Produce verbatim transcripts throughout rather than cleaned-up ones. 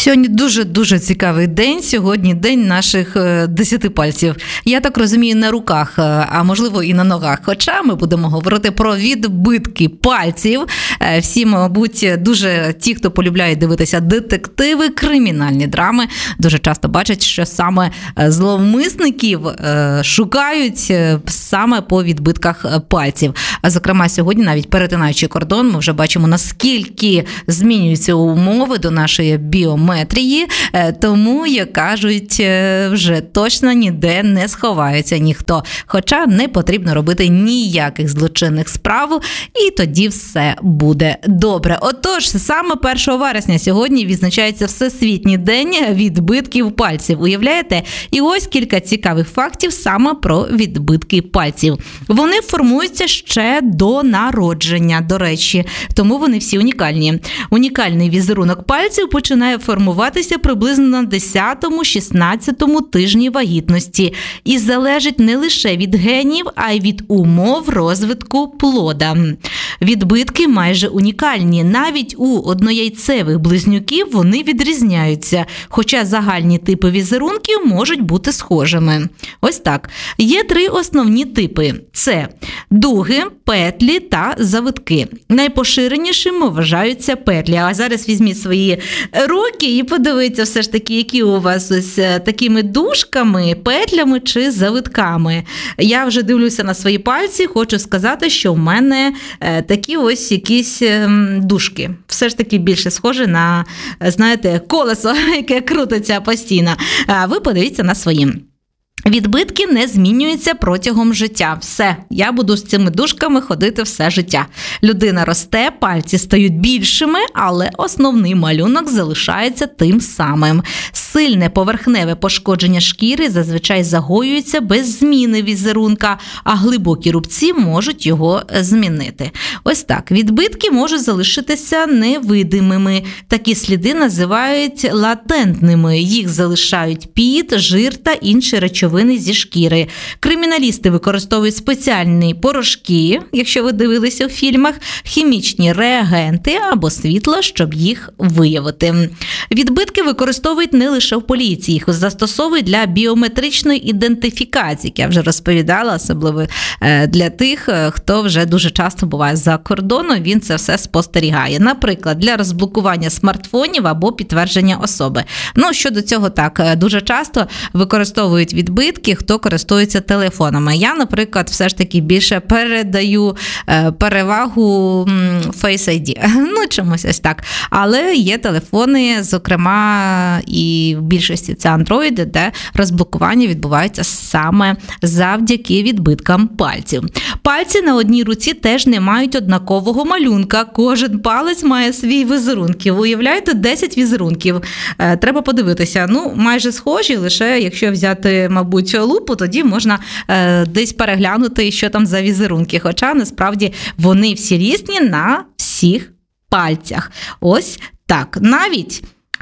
Сьогодні дуже-дуже цікавий день. Сьогодні день наших десяти пальців. Я так розумію, на руках, а можливо і на ногах. Хоча ми будемо говорити про відбитки пальців. Всі, мабуть, дуже ті, хто полюбляє дивитися детективи, кримінальні драми, дуже часто бачать, що саме зловмисників шукають саме по відбитках пальців. А зокрема, сьогодні, навіть перетинаючи кордон, ми вже бачимо, наскільки змінюються умови до нашої біометрії. Тому, як кажуть, вже точно ніде не сховається ніхто. Хоча не потрібно робити ніяких злочинних справ, і тоді все буде добре. Отож, саме першого вересня сьогодні відзначається Всесвітній день відбитків пальців. Уявляєте? І ось кілька цікавих фактів саме про відбитки пальців. Вони формуються ще до народження, до речі, тому вони всі унікальні. Унікальний візерунок пальців починає формуватися приблизно на десятому-шістнадцятому тижні вагітності і залежить не лише від генів, а й від умов розвитку плода. Відбитки майже унікальні. Навіть у однояйцевих близнюків вони відрізняються, хоча загальні типи візерунків можуть бути схожими. Ось так. Є три основні типи. Це дуги, петлі та завитки. Найпоширенішими вважаються петлі. А зараз візьміть свої руки і подивіться все ж таки, які у вас ось такими дужками, петлями чи завитками. Я вже дивлюся на свої пальці, хочу сказати, що в мене такі ось якісь дужки. Все ж таки більше схоже на, знаєте, колесо, яке крутиться постійно. Ви подивіться на свої. Відбитки не змінюються протягом життя. Все, я буду з цими дужками ходити все життя. Людина росте, пальці стають більшими, але основний малюнок залишається тим самим. Сильне поверхневе пошкодження шкіри зазвичай загоюється без зміни візерунка, а глибокі рубці можуть його змінити. Ось так, відбитки можуть залишитися невидимими. Такі сліди називають латентними. Їх залишають піт, жир та інші речовини зі шкіри. Криміналісти використовують спеціальні порошки, якщо ви дивилися у фільмах, хімічні реагенти або світло, щоб їх виявити. Відбитки використовують не лише в поліції, їх застосовують для біометричної ідентифікації, як я вже розповідала, особливо для тих, хто вже дуже часто буває за кордоном, він це все спостерігає. Наприклад, для розблокування смартфонів або підтвердження особи. Ну, щодо цього так, дуже часто використовують відбитки, хто користується телефонами. Я, наприклад, все ж таки більше передаю перевагу Face ай ді. Ну, чомусь ось так. Але є телефони, зокрема, і в більшості це андроїди, де розблокування відбувається саме завдяки відбиткам пальців. Пальці на одній руці теж не мають однакового малюнка. Кожен палець має свій візерунків. Уявляєте, десять візерунків. Треба подивитися. Ну, майже схожі, лише якщо взяти, мабуть, лупу, тоді можна е, десь переглянути, що там за візерунки. Хоча, насправді, вони всі різні на всіх пальцях. Ось так. Навіть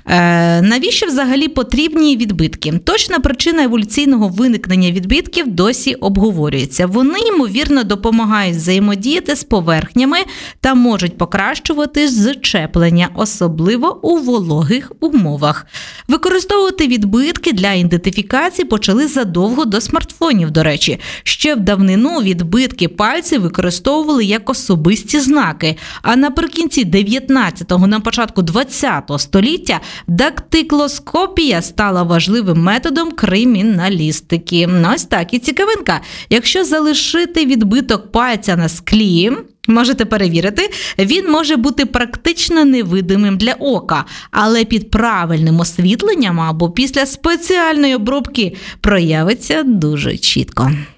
Е, навіщо взагалі потрібні відбитки? Точна причина еволюційного виникнення відбитків досі обговорюється. Вони, ймовірно, допомагають взаємодіяти з поверхнями та можуть покращувати зчеплення, особливо у вологих умовах. Використовувати відбитки для ідентифікації почали задовго до смартфонів, до речі. Ще в давнину відбитки пальців використовували як особисті знаки, а наприкінці дев'ятнадцятого, на початку двадцятого століття дактилоскопія стала важливим методом криміналістики. Ось так і цікавинка. Якщо залишити відбиток пальця на склі, можете перевірити, він може бути практично невидимим для ока, але під правильним освітленням або після спеціальної обробки проявиться дуже чітко.